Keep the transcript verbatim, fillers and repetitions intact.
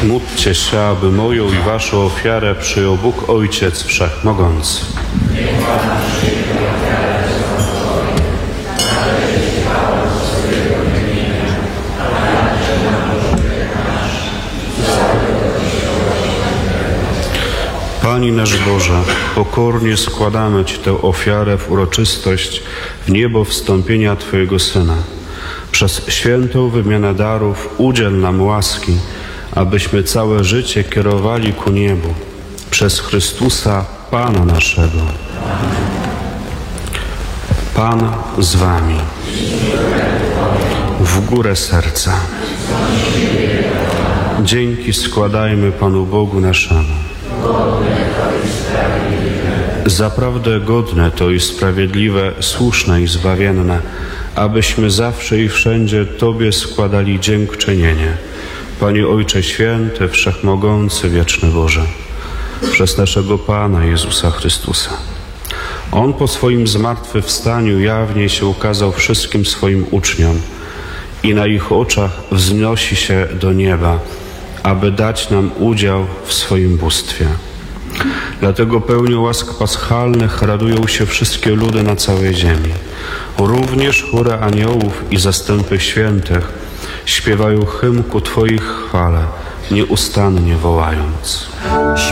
Módlcie się, aby moją i waszą ofiarę przyjął Bóg Ojciec Wszechmogący. Panie nasz Boże, pokornie składamy Ci tę ofiarę w uroczystość w niebo wstąpienia Twojego Syna. Przez świętą wymianę darów udziel nam łaski, abyśmy całe życie kierowali ku niebu. Przez Chrystusa, Pana naszego. Pan z Wami. W górę serca. Dzięki składajmy Panu Bogu naszemu. Zaprawdę godne to i sprawiedliwe, słuszne i zbawienne, abyśmy zawsze i wszędzie Tobie składali dziękczynienie. Panie Ojcze Święty, Wszechmogący, Wieczny Boże, przez naszego Pana Jezusa Chrystusa. On po swoim zmartwychwstaniu jawnie się ukazał wszystkim swoim uczniom i na ich oczach wznosi się do nieba, aby dać nam udział w swoim bóstwie. Dlatego pełnią łask paschalnych radują się wszystkie ludy na całej ziemi. Również chóry aniołów i zastępy świętych śpiewają hymn ku Twojej chwale, nieustannie wołając.